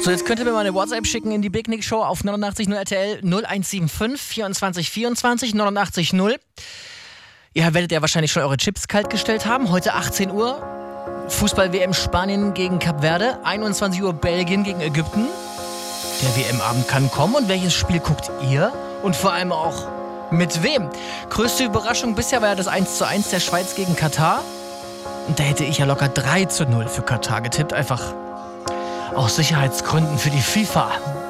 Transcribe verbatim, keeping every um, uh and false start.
So, jetzt könnt ihr mir mal eine WhatsApp schicken in die Big Nick Show auf neunundachtzig null R T L null eins sieben fünf vierundzwanzig vierundzwanzig neunundachtzig null. Ihr werdet ja wahrscheinlich schon eure Chips kaltgestellt haben. Heute achtzehn Uhr, Fußball-W M Spanien gegen Kap Verde, einundzwanzig Uhr Belgien gegen Ägypten. Der W M-Abend kann kommen. Und welches Spiel guckt ihr? Und vor allem auch mit wem? Größte Überraschung bisher war ja das eins zu eins der Schweiz gegen Katar. Und da hätte ich ja locker drei zu null für Katar getippt. Einfach aus Sicherheitsgründen für die FIFA.